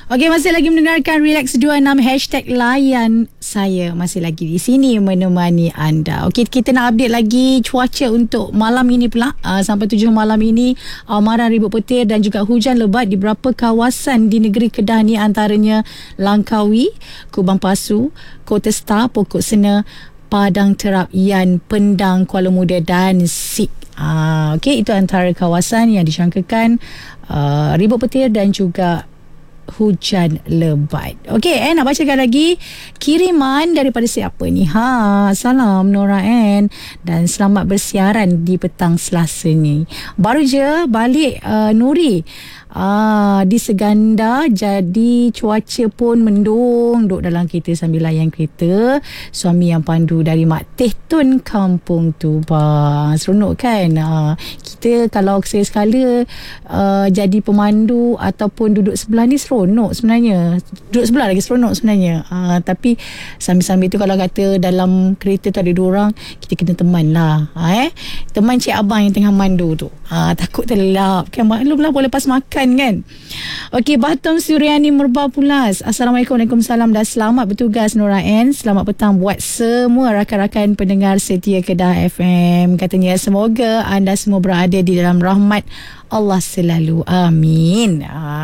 Okey, masih lagi mendengarkan Relax 26 #layan saya. Masih lagi di sini menemani anda. Okey, kita nak update lagi cuaca untuk malam ini pula. Sampai 7 malam ini, amaran ribut petir dan juga hujan lebat di beberapa kawasan di negeri Kedah ni, antaranya Langkawi, Kubang Pasu, Kota Star, Pokok Sena, Padang Terap, Yan, Pendang, Kuala Muda dan Sik. Okey, itu antara kawasan yang disangkakan ribut petir dan juga hujan lebat. Okey, nak bacakan lagi kiriman daripada siapa ni? Salam Nora dan selamat bersiaran di petang Selasa ni. Baru je balik Nuri di Seganda, jadi cuaca pun mendung, duduk dalam kereta sambil layan kereta. Suami yang pandu dari Mak Teh Tun, Kampung Tubang. Seronok kan? Kita kalau sekali-sekala jadi pemandu ataupun duduk sebelah ni seronok sebenarnya. Duduk sebelah lagi seronok sebenarnya. Tapi sambil-sambil tu kalau kata dalam kereta tu ada dua orang, kita kena teman lah. Teman cik abang yang tengah mandu tu. Takut terlelap kan. Maklum lah boleh pas makan kan. Okey, Batom Suryani Merbau Pulas. Assalamualaikum, Waalaikumsalam dan selamat bertugas Nora N. Selamat petang buat semua rakan-rakan pendengar setia Kedah FM. Katanya semoga anda semua berada di dalam rahmat Allah selalu. Amin.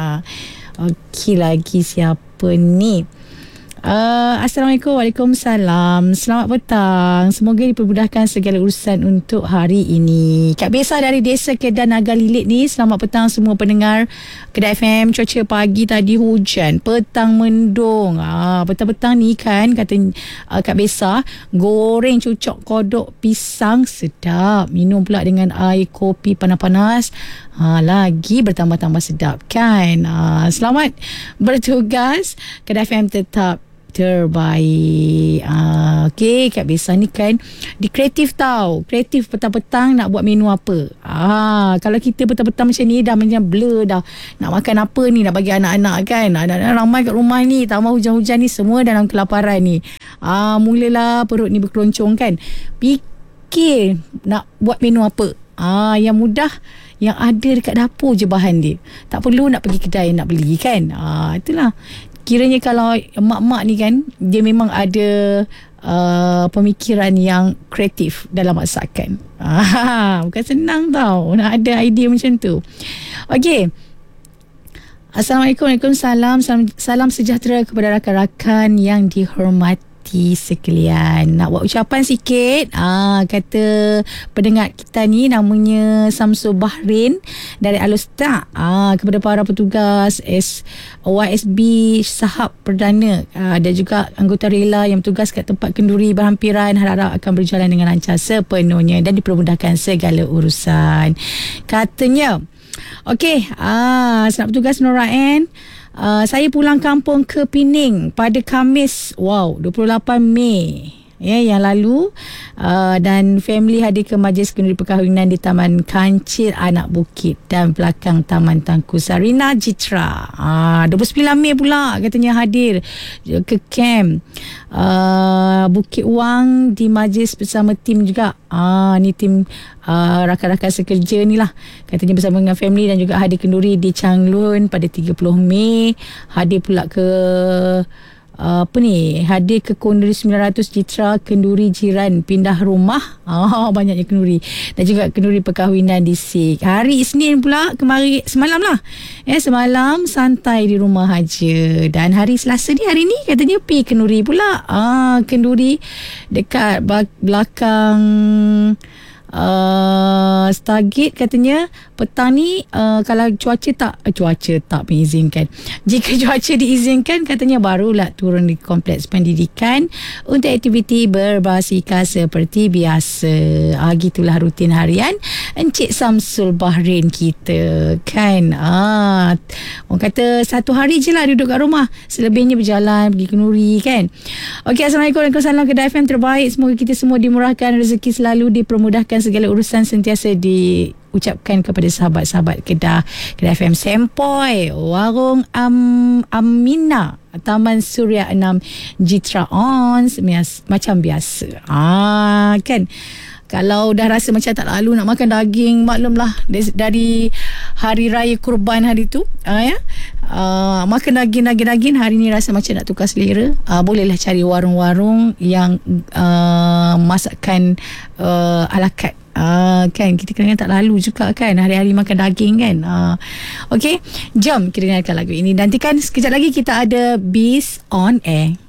Okey, lagi siapa ni? Assalamualaikum, Waalaikumsalam. Selamat petang. Semoga dipermudahkan segala urusan untuk hari ini. Kak Besa dari Desa Kedah Naga Lilit ni. Selamat petang semua pendengar Kedah FM. Cuaca pagi tadi hujan, petang mendung. Petang-petang ni kan, kata Kak Besa, goreng cucuk kodok pisang sedap. Minum pula dengan air kopi panas-panas. Lagi bertambah-tambah sedap kan. Selamat bertugas. Kedah FM tetap terbaik. Okey, Kak Besa ni kan di kreatif tau. Kreatif petang-petang nak buat menu apa. Kalau kita petang-petang macam ni dah macam blur dah. Nak makan apa ni, nak bagi anak-anak kan. Anak-anak ramai kat rumah ni, tambah hujan-hujan ni, semua dalam kelaparan ni. Mulalah perut ni berkeroncong kan. Fikir nak buat menu apa. Yang mudah, yang ada dekat dapur je bahan dia. Tak perlu nak pergi kedai nak beli kan. Itulah. Kiranya kalau mak-mak ni kan, dia memang ada pemikiran yang kreatif dalam masakan. Bukan senang tau nak ada idea macam tu. Okey. Assalamualaikum, Waalaikumsalam. Salam sejahtera kepada rakan-rakan yang dihormati sekalian. Nak buat ucapan sikit. Kata pendengar kita ni namanya Samsul Bahrain dari Alostak. Kepada para petugas YSB Sahab Perdana dan juga anggota rela yang bertugas kat tempat kenduri berhampiran, harap-harap akan berjalan dengan lancar sepenuhnya dan dipermudahkan segala urusan. Katanya, okey, selamat bertugas Nora N. Saya pulang kampung ke Pening pada Khamis 28 Mei yang lalu, dan family hadir ke majlis kenduri perkahwinan di Taman Kancil Anak Bukit dan belakang Taman Tangku Sarina Jitra. 29 Mei pula katanya hadir ke camp Bukit Wang di majlis bersama tim juga. Ni tim rakan-rakan sekerja ni lah, katanya bersama dengan family, dan juga hadir kenduri di Changlun pada 30 Mei. Hadir pula ke hadir ke kenduri 900 Jitra, kenduri jiran pindah rumah. Banyaknya kenduri, dan juga kenduri perkahwinan di Sik. Hari Isnin pula semalam lah, semalam santai di rumah aja. Dan hari Selasa ni, hari ni katanya pergi kenduri pula. Kenduri dekat belakang Stargate katanya petang ni. Kalau cuaca tak mengizinkan, jika cuaca diizinkan katanya barulah turun di kompleks pendidikan untuk aktiviti berbasikal seperti biasa. Gitulah rutin harian Encik Samsul Bahrain kita kan. Orang kata satu hari je lah duduk kat rumah, selebihnya berjalan pergi kenduri kan. Okey, Assalamualaikum, Waalaikumsalam. Kedah FM terbaik. Semoga kita semua dimurahkan rezeki, selalu dipermudahkan segala urusan, sentiasa diucapkan kepada sahabat-sahabat Kedah FM. Sempoi Warung Amina, Taman Suria 6 Jitra macam biasa. Kan, kalau dah rasa macam tak lalu nak makan daging, maklumlah dari hari raya kurban hari tu, makan daging hari ni rasa macam nak tukar selera, bolehlah cari warung-warung yang masakan ala carte. Kan kita kadang-kadang tak lalu juga kan hari-hari makan daging kan. Okey, jom kita dengarkan lagu ini. Nantikan sekejap lagi kita ada Biz on Air.